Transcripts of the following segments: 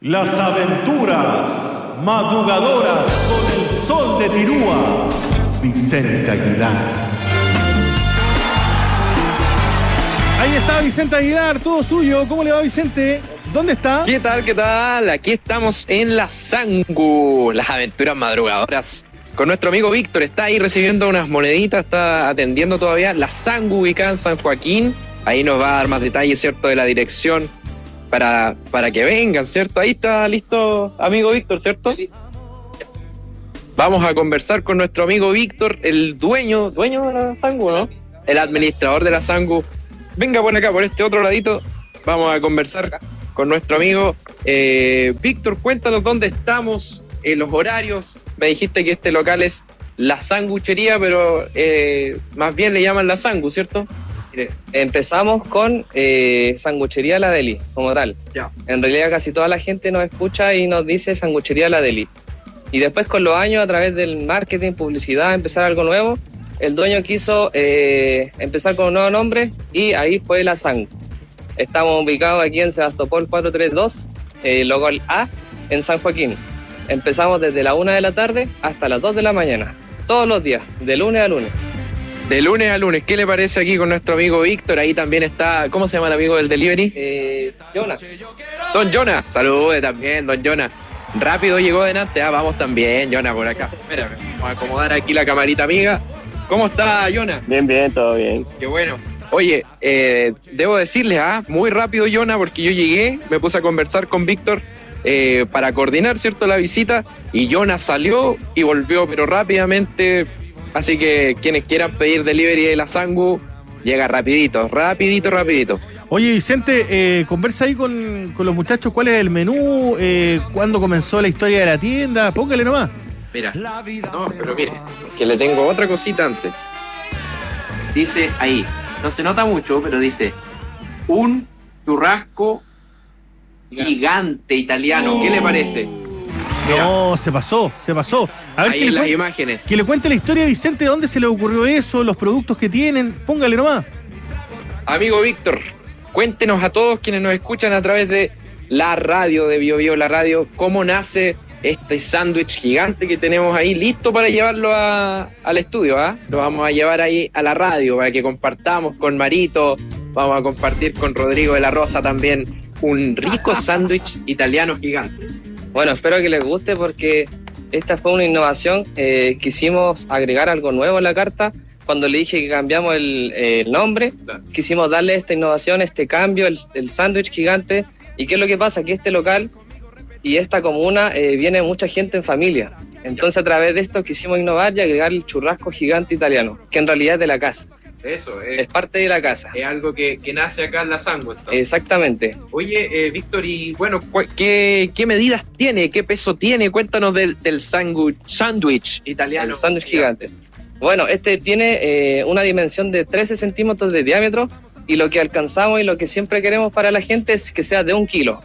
Las aventuras madrugadoras con el sol de Tirúa, Vicente Aguilar. Ahí está Vicente Aguilar, todo suyo. ¿Cómo le va, Vicente? ¿Dónde está? ¿Qué tal? ¿Qué tal? Aquí estamos en la Sangu, las aventuras madrugadoras. Con nuestro amigo Víctor, está ahí recibiendo unas moneditas, está atendiendo todavía. La Sangu ubicada en San Joaquín. Ahí nos va a dar más detalles, ¿cierto?, de la dirección para que vengan, ¿cierto? Ahí está listo, amigo Víctor, ¿cierto? Vamos a conversar con nuestro amigo Víctor, el dueño de la Sangu, ¿no? El administrador de la Sangu. Venga por acá, por este otro ladito. Vamos a conversar con nuestro amigo Víctor. Cuéntanos dónde estamos, los horarios. Me dijiste que este local es la Sanguchería, pero más bien le llaman la Sangu, ¿cierto? Mire, empezamos con Sanguchería La Deli, como tal. Ya. En realidad casi toda la gente nos escucha y nos dice Sanguchería La Deli. Y después con los años, a través del marketing, publicidad, empezar algo nuevo, el dueño quiso empezar con un nuevo nombre y ahí fue la Sangu. Estamos ubicados aquí en Sebastopol 432, local A, en San Joaquín. Empezamos desde la 1 de la tarde hasta las 2 de la mañana, todos los días, de lunes a lunes. De lunes a lunes. ¿Qué le parece aquí con nuestro amigo Víctor? Ahí también está, ¿cómo se llama el amigo del delivery? Jonas. Don Jonas. Salude también, don Jonas. Rápido llegó delante. Vamos también, Jonas, por acá. Espérame, vamos a acomodar aquí la camarita amiga. ¿Cómo está, Jonas? Bien, todo bien. Qué bueno. Oye, debo decirles, muy rápido, Jonas, porque yo llegué, me puse a conversar con Víctor para coordinar, ¿cierto?, la visita, y Jonas salió y volvió, pero rápidamente. Así que quienes quieran pedir delivery de la Sangu, llega rapidito. Oye, Vicente, conversa ahí con los muchachos cuál es el menú, cuándo comenzó la historia de la tienda, póngale nomás. Mira, no, pero mire, que le tengo otra cosita antes. Dice ahí, no se nota mucho, pero dice, un churrasco gigante italiano. ¿Qué le parece? No, se pasó. A ver, ahí en las imágenes. Que le cuente la historia a Vicente, de dónde se le ocurrió eso, los productos que tienen, póngale nomás. Amigo Víctor, cuéntenos a todos quienes nos escuchan a través de la radio de Bio Bio, la radio, cómo nace este sándwich gigante que tenemos ahí, listo para llevarlo al estudio, Lo vamos a llevar ahí a la radio para que compartamos con Marito, vamos a compartir con Rodrigo de la Rosa también un rico sándwich italiano gigante. Bueno, espero que les guste porque esta fue una innovación. Quisimos agregar algo nuevo en la carta. Cuando le dije que cambiamos el nombre, quisimos darle esta innovación, este cambio, el sándwich gigante. ¿Y qué es lo que pasa? Que este local y esta comuna viene mucha gente en familia. Entonces a través de esto quisimos innovar y agregar el churrasco gigante italiano, que en realidad es de la casa. Eso, es parte de la casa. Es algo que nace acá en la Sangu. Exactamente. Oye, Víctor, y bueno, ¿qué medidas tiene? ¿Qué peso tiene? Cuéntanos del sándwich italiano. El sándwich gigante. Bueno, este tiene una dimensión de 13 centímetros de diámetro y lo que alcanzamos y lo que siempre queremos para la gente es que sea de 1 kilo.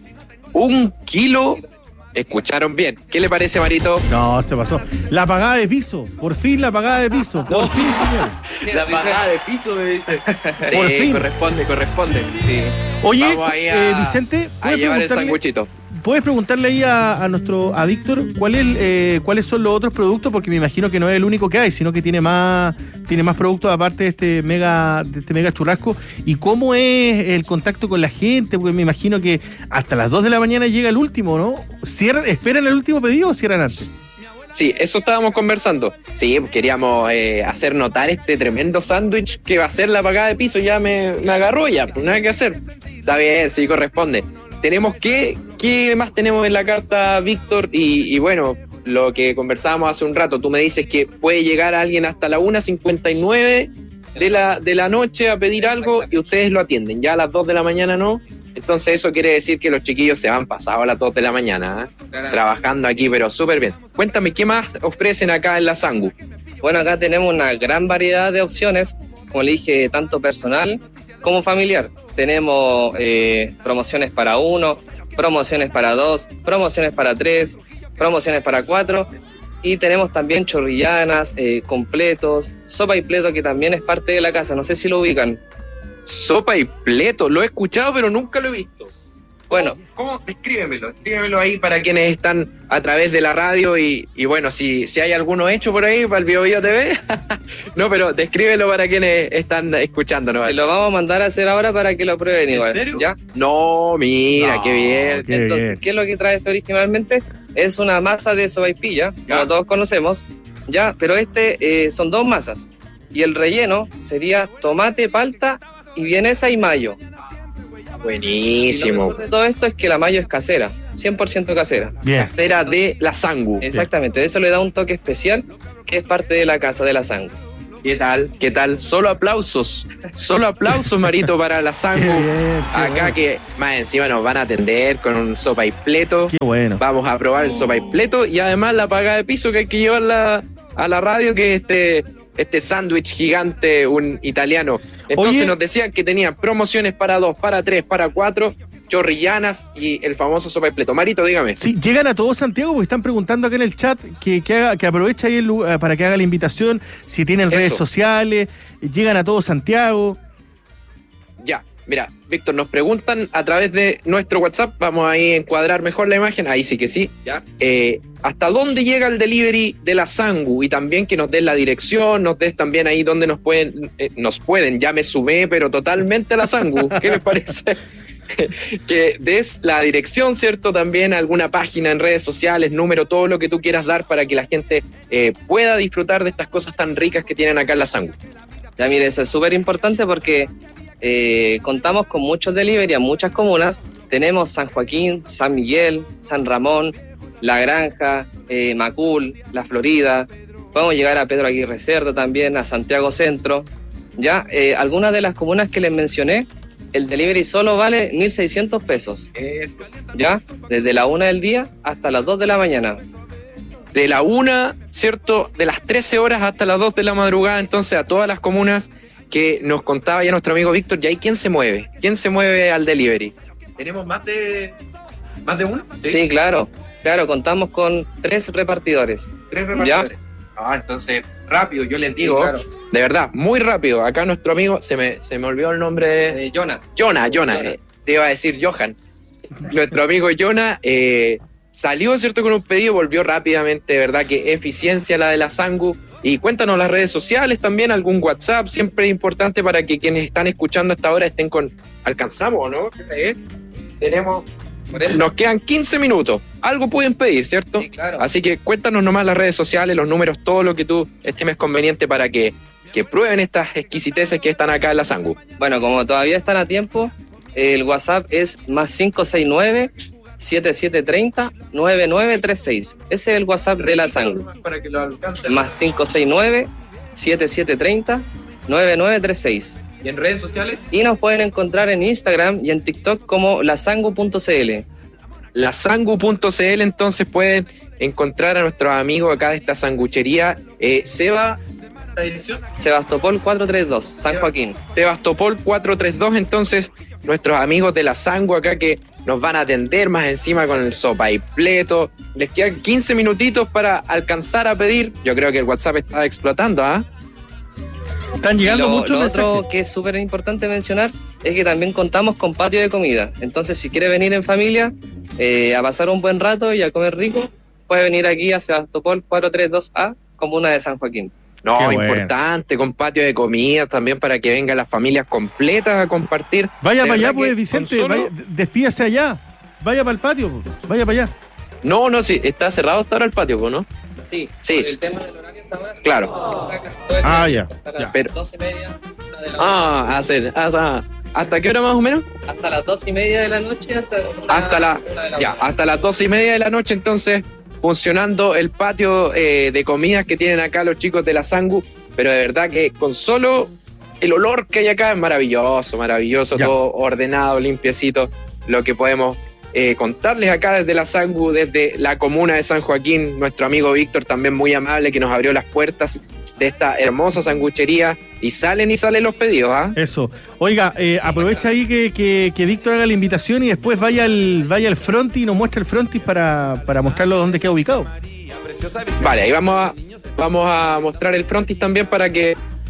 1 kilo. Escucharon bien. ¿Qué le parece, Marito? No, se pasó. La pagada de piso. Por fin la pagada de piso. Por fin, señores. La pagada de piso, me dice. Por fin. Corresponde. Sí. Oye, Vicente, a llevar el sanguchito. ¿Puedes preguntarle ahí a Víctor cuáles son los otros productos? Porque me imagino que no es el único que hay, sino que tiene más productos aparte de este mega churrasco. ¿Y cómo es el contacto con la gente? Porque me imagino que hasta las 2 de la mañana llega el último, ¿no? ¿Esperan el último pedido o cierran antes? Sí, eso estábamos conversando. Sí, queríamos hacer notar este tremendo sándwich que va a ser la pagada de piso. Ya me agarró ya, pues nada que hacer. Está bien, sí, corresponde. Tenemos ¿qué más tenemos en la carta, Víctor? Y bueno, lo que conversábamos hace un rato, tú me dices que puede llegar alguien hasta la 1:59 de la noche a pedir algo y ustedes lo atienden. Ya a las 2 de la mañana no. Entonces eso quiere decir que los chiquillos se van pasados a las 2 de la mañana, trabajando aquí, pero súper bien. Cuéntame, ¿qué más ofrecen acá en la Sangu? Bueno, acá tenemos una gran variedad de opciones, como le dije, tanto personal como familiar. Tenemos promociones para 1, promociones para 2, promociones para 3, promociones para 4 y tenemos también chorrillanas, completos, sopa y pleto que también es parte de la casa, no sé si lo ubican. Sopa y pleto, lo he escuchado pero nunca lo he visto. Bueno, ¿Cómo? Escríbemelo ahí para quienes están a través de la radio y bueno, si hay alguno hecho por ahí para el Bio TV, no, pero descríbelo para quienes están escuchándonos. se lo vamos a mandar a hacer ahora para que lo prueben igual. ¿En serio? ¿Ya? No, mira, No, qué bien. Entonces, ¿qué es lo que trae esto originalmente? Es una masa de sopaipilla, Ya. como todos conocemos, ya, pero son 2 masas. Y el relleno sería tomate, palta y vienesa y mayo. Y lo Buenísimo. mejor de todo esto es que la mayo es casera, 100% casera. Bien. Casera de la Sangu. Exactamente, eso le da un toque especial que es parte de la casa de la Sangu. ¿Qué tal? ¿Qué tal? Solo aplausos, Marito, para la Sangu. Qué bien, qué Acá bueno. que más encima nos van a atender con un sopaipleto. Qué bueno. Vamos a probar el sopaipleto y además la paga de piso que hay que llevarla a la radio, que es este sándwich gigante, un italiano. Entonces Oye. nos decían que tenían promociones para 2, para 3, para 4, chorrillanas y el famoso sopaipleto. Marito, dígame. Sí, llegan a todo Santiago porque están preguntando acá en el chat que aproveche ahí para que haga la invitación, si tienen Eso. redes sociales, llegan a todo Santiago. Ya, mira, Víctor, nos preguntan a través de nuestro WhatsApp, vamos ahí a encuadrar mejor la imagen, ahí sí que sí, ya. ¿Hasta dónde llega el delivery de la Sangu? Y también que nos des la dirección, nos des también ahí donde nos pueden, ya me sumé, pero totalmente a la Sangu, ¿qué les parece? Que des la dirección, ¿cierto? También alguna página en redes sociales, número, todo lo que tú quieras dar para que la gente pueda disfrutar de estas cosas tan ricas que tienen acá en la Sangu. Ya mire, eso es súper importante porque contamos con muchos delivery a muchas comunas. Tenemos San Joaquín, San Miguel, San Ramón, La Granja, Macul, La Florida. Podemos llegar a Pedro Aguirre Cerda también, a Santiago Centro. Ya, algunas de las comunas que les mencioné, el delivery solo vale 1.600 pesos. Ya, desde la 1 del día hasta las 2 de la mañana. De la 1, ¿cierto? De las 13 horas hasta las 2 de la madrugada, entonces a todas las comunas que nos contaba ya nuestro amigo Víctor. ¿Y ahí quién se mueve? ¿Quién se mueve al delivery? ¿Tenemos más de uno? Sí, claro, contamos con 3 repartidores. 3 repartidores. Entonces, rápido, yo les digo, claro. de verdad, muy rápido. Acá nuestro amigo, se me olvidó el nombre de... Jonah, te iba a decir Johan. Nuestro amigo Jonah salió, ¿cierto?, con un pedido, volvió rápidamente, de verdad que eficiencia la de la Sangu. Y cuéntanos las redes sociales también, algún WhatsApp, siempre es importante para que quienes están escuchando hasta ahora estén con... ¿Alcanzamos o no? Tenemos... Nos quedan 15 minutos. Algo pueden pedir, ¿cierto? Sí, claro. Así que cuéntanos nomás las redes sociales, los números, todo lo que tú estimes conveniente para que prueben estas exquisiteces que están acá en la Sangu. Bueno, como todavía están a tiempo, el WhatsApp es +569 7730-9936. Ese es el WhatsApp de la Sangu. Para que lo alcancen. +569 7730-9936. ¿Y en redes sociales? Y nos pueden encontrar en Instagram y en TikTok como lasangu.cl. Lasangu.cl, entonces pueden encontrar a nuestros amigos acá de esta sanguchería. Seba, ¿la dirección? Sebastopol 432, San Joaquín. Sebastopol 432, entonces nuestros amigos de la Sangu acá que nos van a atender más encima con el sopaipleto. Les quedan 15 minutitos para alcanzar a pedir. Yo creo que el WhatsApp está explotando, ¿ah? Están llegando muchos Lo mensajes. otro que es súper importante mencionar es que también contamos con patio de comida. Entonces, si quiere venir en familia a pasar un buen rato y a comer rico, puede venir aquí a Sebastopol 432A, comuna de San Joaquín. No, Qué bueno. importante, con patio de comida también para que vengan las familias completas a compartir. Vaya De para allá, verdad pues, que Vicente, con solo- vaya, despídase allá. Vaya para el patio, pues, vaya para allá. No, sí, está cerrado hasta ahora el patio, ¿no? Sí, Sí. por el tema del horario hasta ahora. Claro. Ya. Pero- 2:30. 1 de la mañana. ¿Hasta qué hora más o menos? Hasta las 2:30 de la noche. Hasta las 12:30 de la noche, entonces, funcionando el patio de comidas que tienen acá los chicos de la Sangu, pero de verdad que con solo el olor que hay acá es maravilloso, Ya. todo ordenado, limpiecito, lo que podemos contarles acá desde la Sangu, desde la comuna de San Joaquín, nuestro amigo Víctor también muy amable que nos abrió las puertas de esta hermosa sanguchería y salen los pedidos, ¿ah? Eso. Oiga, aprovecha ahí que Víctor haga la invitación y después vaya al frontis y nos muestre el frontis para mostrarlo dónde queda ubicado. Vale, ahí vamos a mostrar el frontis también para que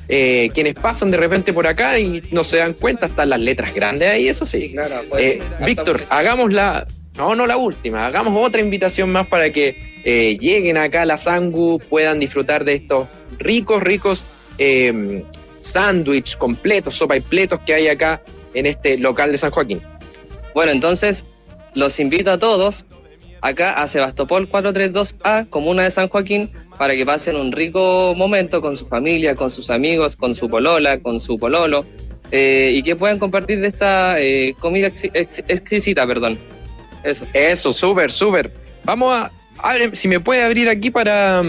quienes pasan de repente por acá y no se dan cuenta, están las letras grandes ahí, eso sí. Claro, pues, Víctor, hagamos la última, hagamos otra invitación más para que lleguen acá a la Sangu, puedan disfrutar de estos ricos sándwich completos, sopa y pletos que hay acá en este local de San Joaquín. Bueno, entonces los invito a todos acá a Sebastopol 432A, comuna de San Joaquín, para que pasen un rico momento con su familia, con sus amigos, con su polola, con su pololo, y que puedan compartir de esta comida exquisita, perdón. Eso, súper. Vamos a ver si me puede abrir aquí para...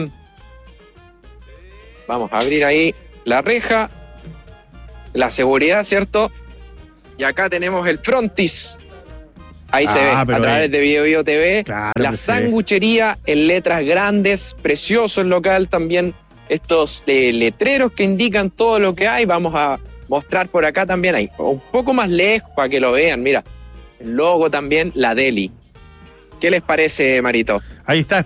Vamos a abrir ahí la reja, la seguridad, ¿cierto? Y acá tenemos el frontis. Ahí se ve, a través de Bio TV, claro, la sanguchería en letras grandes, precioso el local también, estos letreros que indican todo lo que hay, vamos a mostrar por acá también, hay un poco más lejos para que lo vean, mira, el logo también, la deli. ¿Qué les parece, Marito? Ahí está.